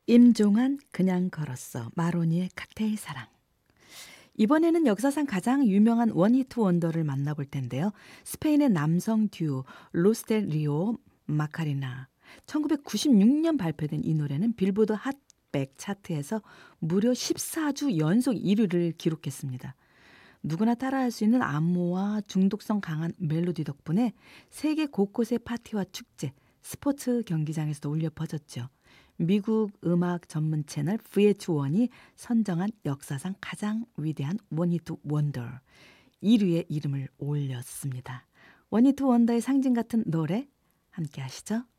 임종환 그냥 걸었어. 마로니의 칵테일 사랑. 이번에는 역사상 가장 유명한 원히트 원더를 만나볼 텐데요. 스페인의 남성 듀오 로스 델 리오 마카리나. 1996년 발표된 이 노래는 빌보드 핫백 차트에서 무려 14주 연속 1위를 기록했습니다. 누구나 따라할 수 있는 안무와 중독성 강한 멜로디 덕분에 세계 곳곳의 파티와 축제, 스포츠 경기장에서도 울려 퍼졌죠. 미국 음악 전문 채널 VH1이 선정한 역사상 가장 위대한 원히트 원더 1위의 이름을 올렸습니다. 원히트 원더의 상징 같은 노래 함께 하시죠.